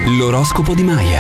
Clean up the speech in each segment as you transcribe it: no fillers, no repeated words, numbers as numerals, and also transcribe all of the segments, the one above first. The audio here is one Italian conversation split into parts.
L'oroscopo di Maya.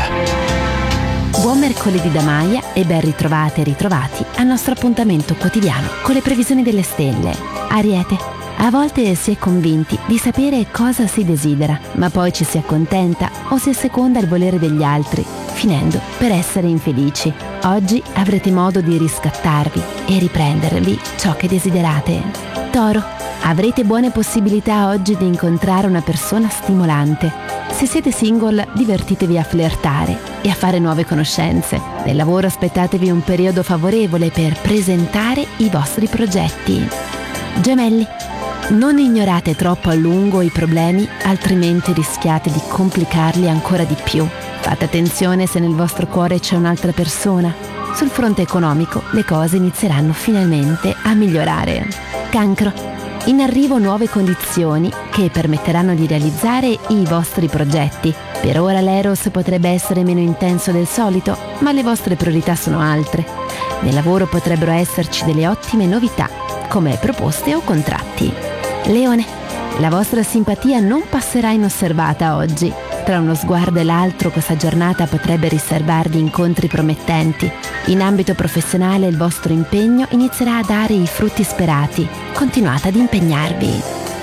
Buon mercoledì da Maya e ben ritrovate e ritrovati al nostro appuntamento quotidiano con le previsioni delle stelle. Ariete, a volte si è convinti di sapere cosa si desidera, ma poi ci si accontenta o si asseconda il volere degli altri, finendo per essere infelici. Oggi avrete modo di riscattarvi e riprendervi ciò che desiderate. Toro, avrete buone possibilità oggi di incontrare una persona stimolante. Se siete single, divertitevi a flirtare e a fare nuove conoscenze. Nel lavoro aspettatevi un periodo favorevole per presentare i vostri progetti. Gemelli, non ignorate troppo a lungo i problemi, altrimenti rischiate di complicarli ancora di più. Fate attenzione se nel vostro cuore c'è un'altra persona. Sul fronte economico, le cose inizieranno finalmente a migliorare. Cancro, in arrivo nuove condizioni che permetteranno di realizzare i vostri progetti. Per ora l'Eros potrebbe essere meno intenso del solito, ma le vostre priorità sono altre. Nel lavoro potrebbero esserci delle ottime novità, come proposte o contratti. Leone, la vostra simpatia non passerà inosservata oggi. Tra uno sguardo e l'altro questa giornata potrebbe riservarvi incontri promettenti. In ambito professionale il vostro impegno inizierà a dare i frutti sperati. Continuate ad impegnarvi.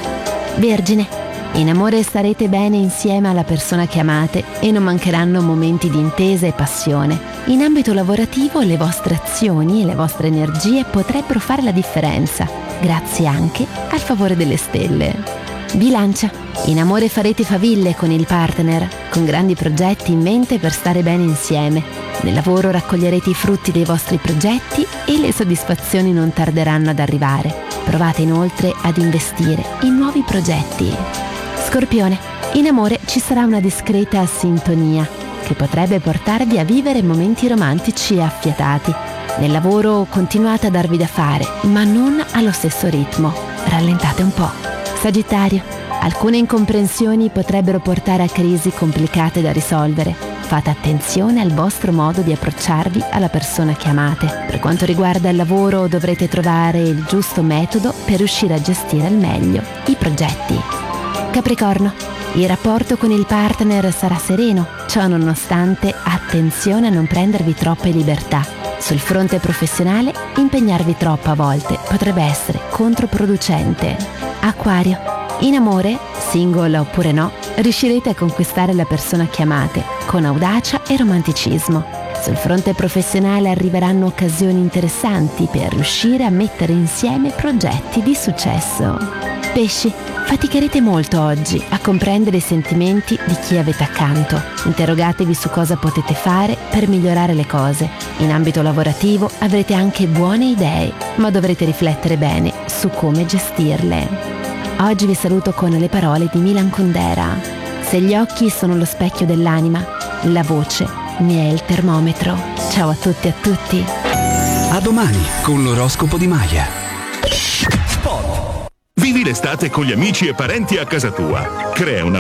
Vergine, in amore starete bene insieme alla persona che amate e non mancheranno momenti di intesa e passione. In ambito lavorativo le vostre azioni e le vostre energie potrebbero fare la differenza, grazie anche al favore delle stelle. Bilancia, in amore farete faville con il partner, con grandi progetti in mente per stare bene insieme. Nel lavoro raccoglierete i frutti dei vostri progetti e le soddisfazioni non tarderanno ad arrivare. Provate inoltre ad investire in nuovi progetti. Scorpione, in amore ci sarà una discreta sintonia che potrebbe portarvi a vivere momenti romantici e affiatati. Nel lavoro continuate a darvi da fare, ma non allo stesso ritmo. Rallentate un po'. Sagittario, alcune incomprensioni potrebbero portare a crisi complicate da risolvere. Fate attenzione al vostro modo di approcciarvi alla persona che amate. Per quanto riguarda il lavoro dovrete trovare il giusto metodo per riuscire a gestire al meglio i progetti. Capricorno, il rapporto con il partner sarà sereno, ciò nonostante attenzione a non prendervi troppe libertà. Sul fronte professionale, impegnarvi troppo a volte potrebbe essere controproducente. Acquario, in amore, single oppure no, riuscirete a conquistare la persona che amate con audacia e romanticismo. Sul fronte professionale arriveranno occasioni interessanti per riuscire a mettere insieme progetti di successo. Pesci, faticherete molto oggi a comprendere i sentimenti di chi avete accanto. Interrogatevi su cosa potete fare per migliorare le cose. In ambito lavorativo avrete anche buone idee, ma dovrete riflettere bene su come gestirle. Oggi vi saluto con le parole di Milan Kundera. Se gli occhi sono lo specchio dell'anima, la voce ne è il termometro. Ciao a tutti e a tutti. A domani con l'oroscopo di Maya. Vivi l'estate con gli amici e parenti a casa tua. Crea una